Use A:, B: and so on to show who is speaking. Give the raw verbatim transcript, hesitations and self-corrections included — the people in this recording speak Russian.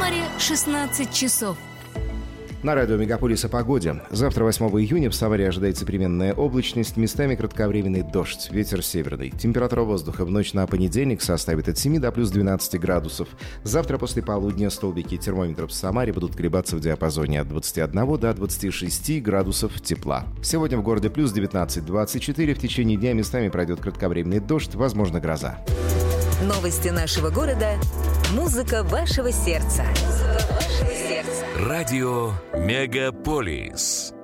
A: Самаре шестнадцать часов.
B: На радио «Мегаполис» о погоде. Завтра, восьмого июня, в Самаре ожидается переменная облачность, местами кратковременный дождь, ветер северный. Температура воздуха в ночь на понедельник составит от семи до плюс двенадцати градусов. Завтра после полудня столбики термометров в Самаре будут колебаться в диапазоне от двадцати одного до двадцати шести градусов тепла. Сегодня в городе плюс девятнадцать - двадцать четыре. В течение дня местами пройдет кратковременный дождь, возможно, гроза.
C: Новости нашего города. Музыка вашего сердца. Музыка вашего сердца.
D: Радио «Мегаполис».